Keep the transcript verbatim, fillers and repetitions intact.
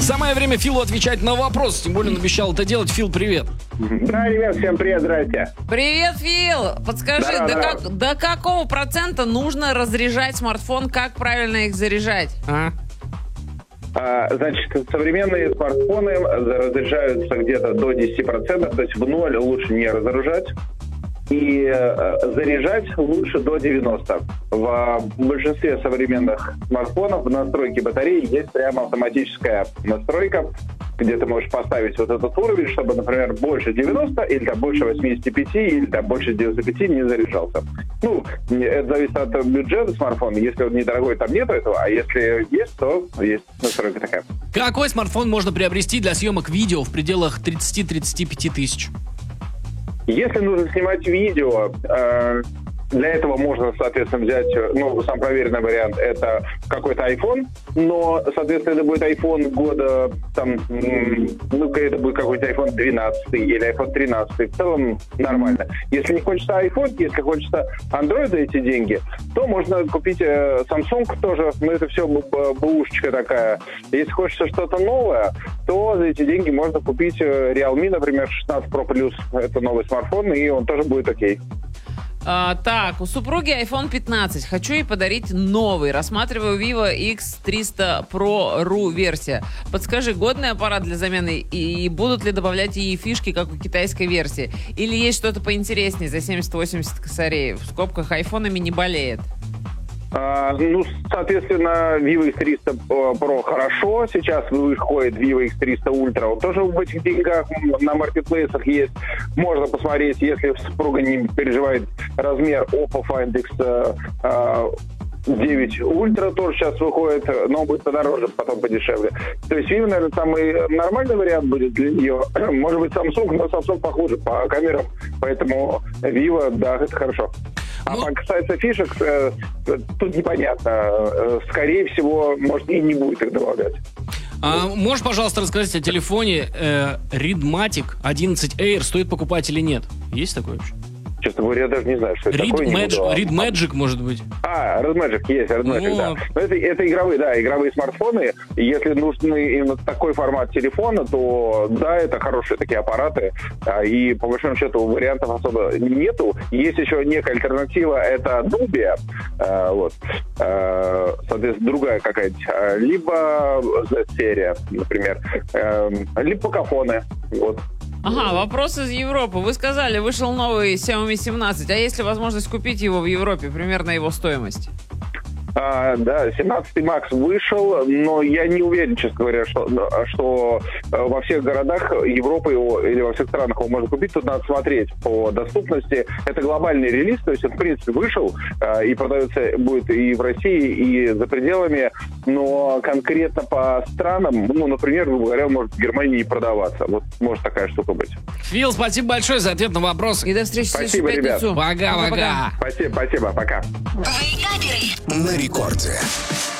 Самое время Филу отвечать на вопрос. Тем более он обещал это делать. Фил, привет. Да, ребят, всем привет, здрасте. Привет, Фил. Подскажи, Здорово, до, здорово. как- до какого процента нужно разряжать смартфон? Как правильно их заряжать? А? А, значит, современные смартфоны разряжаются где-то до десяти процентов, то есть в ноль лучше не разоружать. И э, заряжать лучше до девяноста процентов. В большинстве современных смартфонов в настройке батареи есть прямо автоматическая настройка, где ты можешь поставить вот этот уровень, чтобы, например, больше девяноста, или там больше восьмидесяти пяти, или там больше девяноста пяти не заряжался. Ну, это зависит от бюджета смартфона. Если он недорогой, там нету этого, а если есть, то есть настройка такая. Какой смартфон можно приобрести для съемок видео в пределах тридцати-тридцати пяти тысяч? Если нужно снимать видео, э, для этого можно, соответственно, взять, ну, сам проверенный вариант, это какой-то iPhone, но, соответственно, это будет iPhone года, там, м, ну, это будет какой-то iPhone двенадцать или iPhone тринадцать, в целом нормально. Если не хочется iPhone, если хочется Android за эти деньги, то можно купить э, Samsung тоже, но это все бэушечка такая. Если хочется что-то новое, то за эти деньги можно купить э, Realme, например, шестнадцать Pro Plus, это новый смартфон, и он тоже будет окей. А, так, у супруги айфон пятнадцать. Хочу ей подарить новый. Рассматриваю Vivo икс триста Pro эр ю версия. Подскажи, годный аппарат для замены и будут ли добавлять ей фишки, как у китайской версии? Или есть что-то поинтереснее за семьдесят-восемьдесят косарей? В скобках айфонами не болеет. А, ну, соответственно, Vivo икс триста Pro хорошо. Сейчас выходит Vivo икс триста Ultra. Он тоже в этих деньгах на маркетплейсах есть. Можно посмотреть, если супруга не переживает размер Oppo Find X а, девять Ultra тоже сейчас выходит, но будет подороже, потом подешевле. То есть Vivo, наверное, самый нормальный вариант будет для нее. Может быть, Samsung, но Samsung похуже по камерам. Поэтому Vivo, да, это хорошо. А Ну, по касается фишек, э, тут непонятно. Э, скорее всего, может, и не будет их добавлять. а можешь, пожалуйста, рассказать о телефоне э, Redmatic одиннадцать Air? Стоит покупать или нет? Есть такой вообще? Честно говоря, я даже не знаю, что это Read такое. не Magic, буду. Read Magic, может быть? А, Red Magic есть, Red Magic, Ну. да. Но это, это игровые, да, игровые смартфоны. И если нужен именно такой формат телефона, то да, это хорошие такие аппараты. А, И по большому счету вариантов особо нету. Есть еще некая альтернатива, это Nubia. А, вот. А, соответственно, другая какая-то. А, Либо Z-серия, например. А, Либо Pocophone. Вот. Ага, вопрос из Европы. Вы сказали, вышел новый Xiaomi семнадцать. А есть ли возможность купить его в Европе? Примерно его стоимость? А, да, семнадцатый Макс вышел, но я не уверен, честно говоря, что, что во всех городах Европы его, или во всех странах его можно купить. Тут надо смотреть по доступности. Это глобальный релиз, то есть он, в принципе, вышел а, и продается будет и в России, и за пределами, но конкретно по странам, ну, например, грубо говоря, он может в Германии не продаваться. Вот может такая штука быть. Фил, спасибо большое за ответ на вопрос. И до встречи в Спасибо, следующую ребят. пятницу. Пока-пока. Спасибо, спасибо, пока. На рекорде.